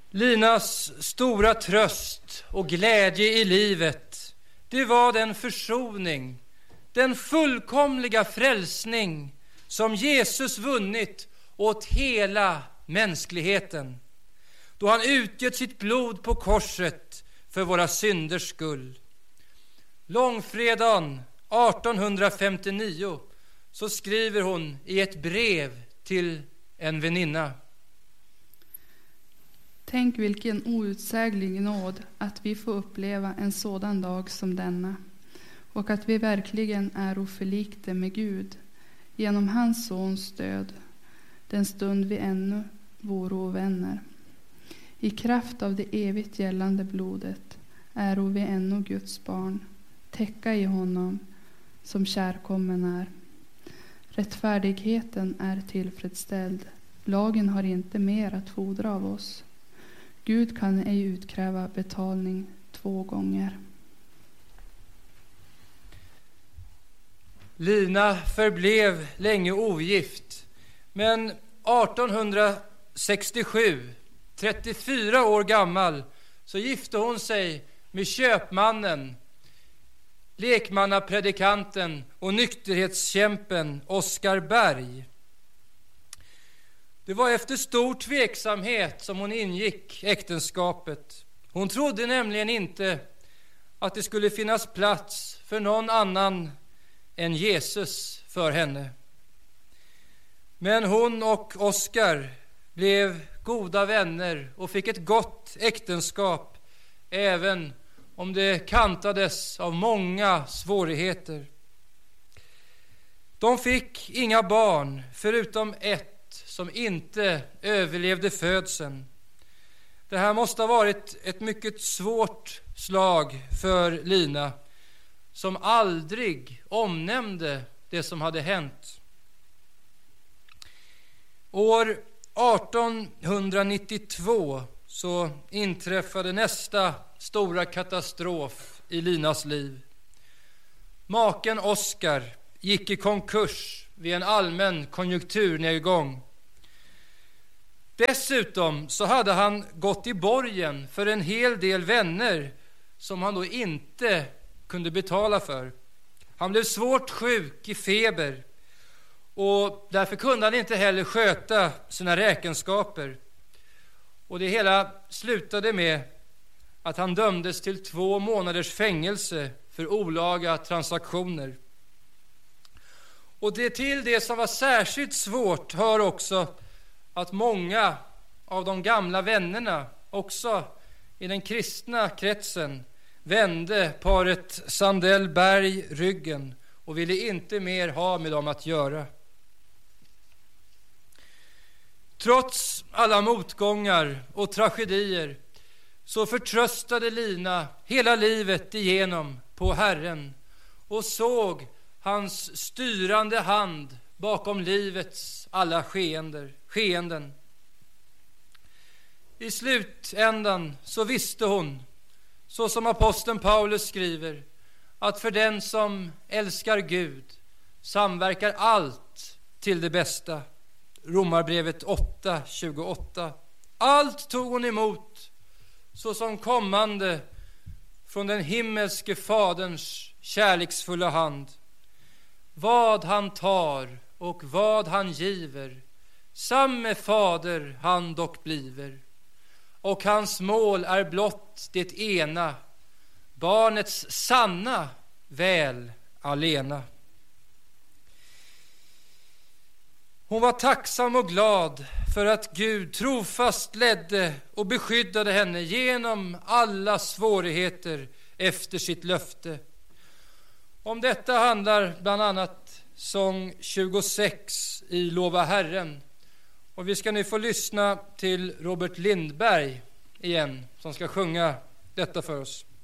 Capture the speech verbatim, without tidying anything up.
Linas stora tröst och glädje i livet, det var den försoning, den fullkomliga frälsning som Jesus vunnit åt hela mänskligheten, då han utgöt sitt blod på korset för våra synders skull. Långfredagen arton femtionio så skriver hon i ett brev till en väninna: Tänk vilken outsäglig nåd att vi får uppleva en sådan dag som denna, och att vi verkligen är oförlikte med Gud genom hans sons död, den stund vi ännu vore ovänner. I kraft av det evigt gällande blodet är vi ännu Guds barn, täcka i honom som kärkommen är. Rättfärdigheten är tillfredsställd, lagen har inte mer att fordra av oss. Gud kan ej utkräva betalning två gånger. Lina förblev länge ogift, men arton sextiosju, trettiofyra år gammal, så gifte hon sig med köpmannen, lekmannapredikanten och nykterhetskämpen Oskar Berg. Det var efter stor tveksamhet som hon ingick äktenskapet. Hon trodde nämligen inte att det skulle finnas plats för någon annan än Jesus för henne. Men hon och Oskar blev goda vänner och fick ett gott äktenskap, även om det kantades av många svårigheter. De fick inga barn förutom ett som inte överlevde födseln. Det här måste ha varit ett mycket svårt slag för Lina, som aldrig omnämnde det som hade hänt. År arton nittiotvå så inträffade nästa stora katastrof i Linas liv. Maken Oskar gick i konkurs vid en allmän konjunkturnedgång. Dessutom så hade han gått i borgen för en hel del vänner som han då inte kunde betala för. Han blev svårt sjuk i feber, och därför kunde han inte heller sköta sina räkenskaper. Och det hela slutade med att han dömdes till två månaders fängelse för olaga transaktioner. Och det till det som var särskilt svårt hör också att många av de gamla vännerna, också i den kristna kretsen, vände paret Sandell Berg ryggen och ville inte mer ha med dem att göra. Trots alla motgångar och tragedier så förtröstade Lina hela livet igenom på Herren och såg hans styrande hand bakom livets alla skeender, skeenden. I slutändan så visste hon, så som aposteln Paulus skriver, att för den som älskar Gud samverkar allt till det bästa. Romarbrevet åtta tjugoåtta. Allt tog hon emot såsom kommande från den himmelske faderns kärleksfulla hand. Vad han tar och vad han giver, samme fader han dock bliver. Och hans mål är blott det ena, barnets sanna väl alena. Hon var tacksam och glad för att Gud trofast ledde och beskyddade henne genom alla svårigheter efter sitt löfte. Om detta handlar bland annat sång tjugosex i Lova Herren. Och vi ska nu få lyssna till Robert Lindberg igen, som ska sjunga detta för oss.